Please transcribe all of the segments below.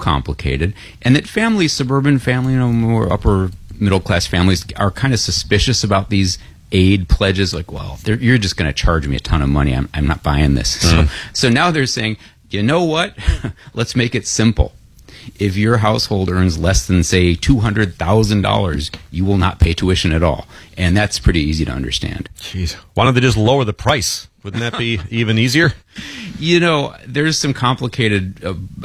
complicated, and that families, suburban family, more upper middle class families, are kind of suspicious about these aid pledges. Like, well, you're just going to charge me a ton of money. I'm not buying this. So now they're saying, you know what? Let's make it simple. If your household earns less than, say, $200,000, you will not pay tuition at all. And that's pretty easy to understand. Jeez. Why don't they just lower the price? Wouldn't that be even easier? There's some complicated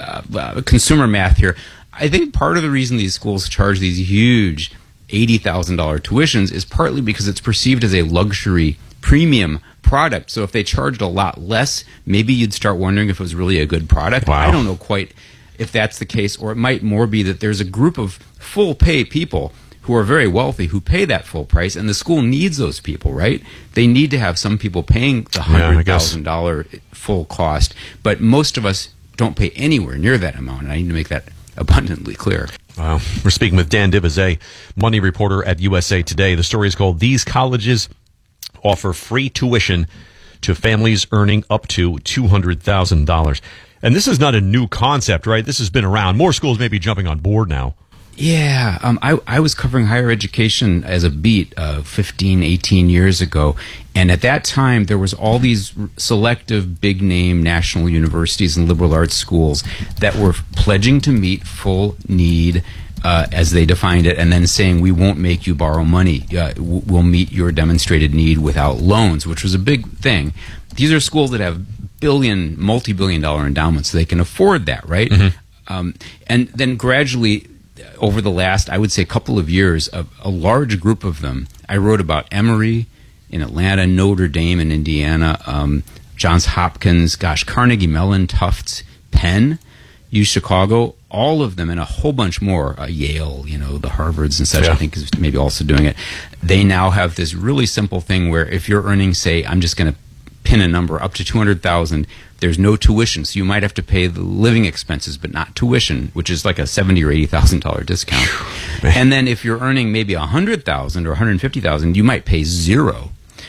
consumer math here. I think part of the reason these schools charge these huge $80,000 tuitions is partly because it's perceived as a luxury premium product. So if they charged a lot less, maybe you'd start wondering if it was really a good product. Wow. I don't know quite if that's the case, or it might more be that there's a group of full pay people who are very wealthy who pay that full price, and the school needs those people, right? They need to have some people paying the $100,000 full cost, but most of us don't pay anywhere near that amount, and I need to make that abundantly clear. Wow. We're speaking with Dan Divizet, money reporter at USA Today. The story is called "These Colleges Offer Free Tuition to Families Earning Up to $200,000." And this is not a new concept, right? This has been around. More schools may be jumping on board now. Yeah. I was covering higher education as a beat 15, 18 years ago. And at that time, there was all these selective big-name national universities and liberal arts schools that were pledging to meet full need as they defined it, and then saying, we won't make you borrow money. We'll meet your demonstrated need without loans, which was a big thing. These are schools that have multi-billion-dollar endowments, so they can afford that, right? Mm-hmm. And then gradually, over the last, I would say, couple of years, a large group of them, I wrote about Emory in Atlanta, Notre Dame in Indiana, Johns Hopkins, Carnegie Mellon, Tufts, Penn, U Chicago, all of them, and a whole bunch more, Yale, the Harvards and such, I think is maybe also doing it. They now have this really simple thing where if you're earning, say, I'm just going to pin a number up to $200,000, there's no tuition, so you might have to pay the living expenses but not tuition, which is like a $70,000 or $80,000 discount. And then if you're earning maybe $100,000 or $150,000, you might pay zero.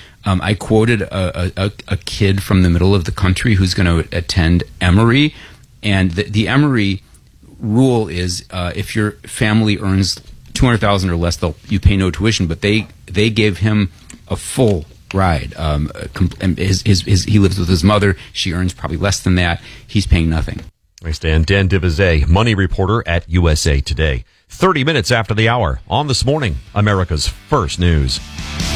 I quoted a kid from the middle of the country who's going to attend Emory, and the Emory rule is if your family earns $200,000 or less, you pay no tuition. But they gave him a full ride. He lives with his mother. She earns probably less than that. He's paying nothing. Thanks, Dan. Dan Divizet, money reporter at USA Today. 30 minutes after the hour on This Morning, America's First News.